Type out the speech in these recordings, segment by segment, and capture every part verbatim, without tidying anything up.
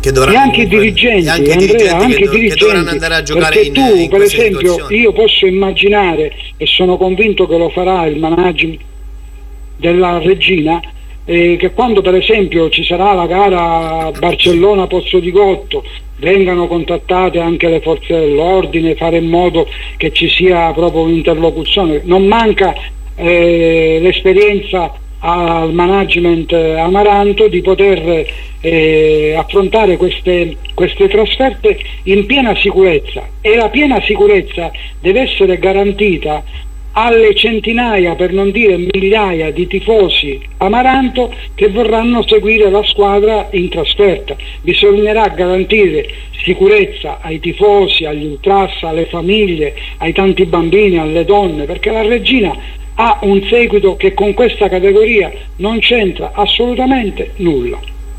che dovranno, e anche i dirigenti, anche Andrea, dirigenti anche che, i do, dirigenti, che dovranno andare a giocare perché in, tu in per esempio situazioni. io posso immaginare, e sono convinto che lo farà il management della Reggina, eh, che quando per esempio ci sarà la gara Barcellona-Pozzo di Gotto vengano contattate anche le forze dell'ordine, fare in modo che ci sia proprio un'interlocuzione. Non manca eh, l'esperienza al management Amaranto di poter eh, affrontare queste, queste trasferte in piena sicurezza, e la piena sicurezza deve essere garantita alle centinaia, per non dire migliaia, di tifosi Amaranto che vorranno seguire la squadra in trasferta. Bisognerà garantire sicurezza ai tifosi, agli ultras, alle famiglie, ai tanti bambini, alle donne, perché la Reggina ha un seguito che con questa categoria non c'entra assolutamente nulla.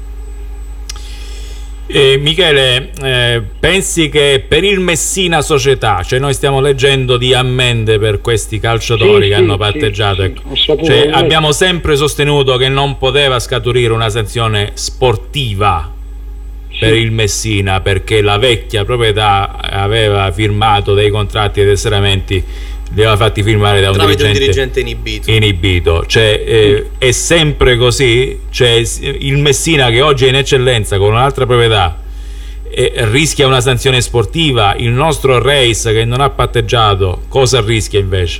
Eh, Michele, eh, pensi che per il Messina società, cioè noi stiamo leggendo di ammende per questi calciatori sì, che sì, hanno patteggiato, sì, ecco. sì, Cioè, abbiamo sempre sostenuto che non poteva scaturire una sanzione sportiva sì. per il Messina, perché la vecchia proprietà aveva firmato dei contratti ed esseramenti, li aveva fatti firmare da un dirigente, un dirigente inibito, inibito. Cioè, eh, è sempre così. Cioè, il Messina, che oggi è in eccellenza con un'altra proprietà, eh, rischia una sanzione sportiva. Il nostro Reis, che non ha patteggiato, cosa rischia invece?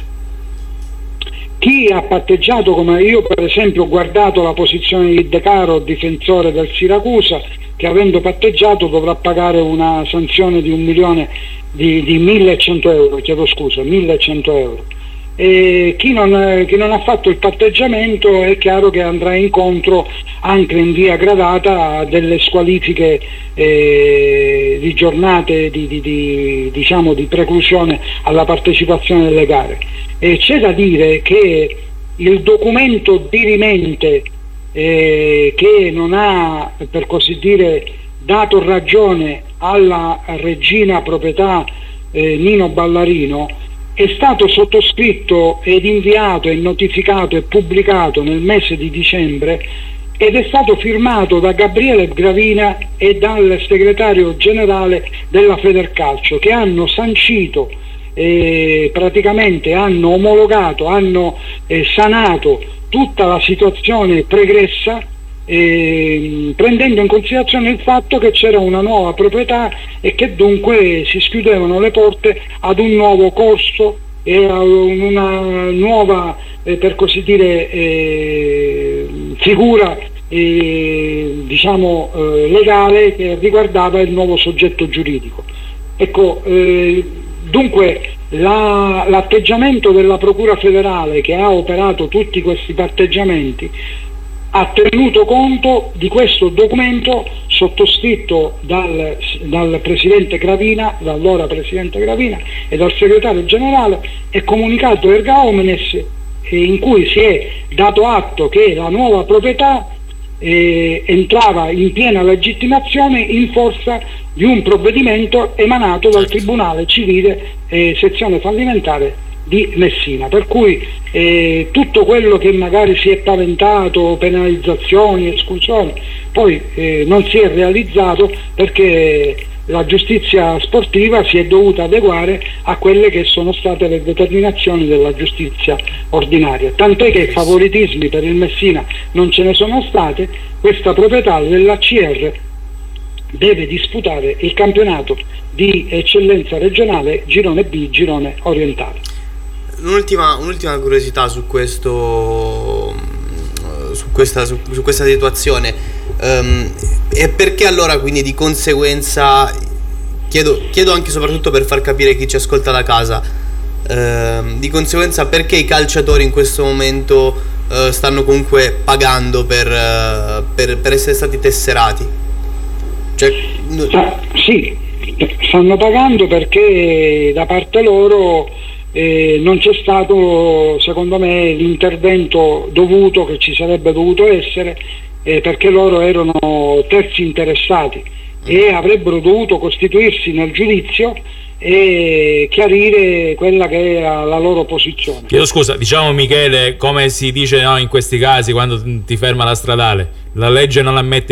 Chi ha patteggiato, come io per esempio ho guardato la posizione di De Caro, difensore del Siracusa, che avendo patteggiato dovrà pagare una sanzione di un milione di, di millecento euro, chiedo scusa, millecento euro. E chi non, chi non ha fatto il patteggiamento è chiaro che andrà incontro anche in via gradata a delle squalifiche eh, di giornate di, di, di, diciamo, di preclusione alla partecipazione alle gare. E c'è da dire che il documento dirimente eh, che non ha, per così dire, dato ragione alla Reggina proprietà eh, Nino Ballarino è stato sottoscritto ed inviato e notificato e pubblicato nel mese di dicembre, ed è stato firmato da Gabriele Gravina e dal segretario generale della Federcalcio, che hanno sancito, eh, praticamente hanno omologato, hanno eh, sanato tutta la situazione pregressa, Eh, prendendo in considerazione il fatto che c'era una nuova proprietà e che dunque si schiudevano le porte ad un nuovo corso e a una nuova, eh, per così dire, eh, figura eh, diciamo eh, legale che riguardava il nuovo soggetto giuridico. Ecco, eh, dunque la, l'atteggiamento della Procura federale, che ha operato tutti questi patteggiamenti, ha tenuto conto di questo documento sottoscritto dal, dal presidente Gravina, dall'allora presidente Gravina e dal segretario generale, e comunicato erga omnes, in cui si è dato atto che la nuova proprietà eh, entrava in piena legittimazione in forza di un provvedimento emanato dal Tribunale Civile eh, sezione fallimentare di Messina, per cui eh, tutto quello che magari si è paventato, penalizzazioni, esclusioni, poi eh, non si è realizzato, perché la giustizia sportiva si è dovuta adeguare a quelle che sono state le determinazioni della giustizia ordinaria, tant'è che favoritismi per il Messina non ce ne sono state. Questa proprietà dell'A C R deve disputare il campionato di eccellenza regionale girone B, girone orientale. Un'ultima, un'ultima curiosità su questo, su questa, su, su questa situazione, um, e perché allora quindi di conseguenza, chiedo, chiedo anche soprattutto per far capire chi ci ascolta da casa, uh, di conseguenza perché i calciatori in questo momento uh, stanno comunque pagando per, uh, per, per essere stati tesserati? Cioè, ah, sì, stanno pagando perché da parte loro Eh, non c'è stato, secondo me, l'intervento dovuto che ci sarebbe dovuto essere, eh, perché loro erano terzi interessati e avrebbero dovuto costituirsi nel giudizio e chiarire quella che era la loro posizione. Chiedo scusa, diciamo, Michele, come si dice, no, in questi casi quando ti ferma la stradale, la legge non ammette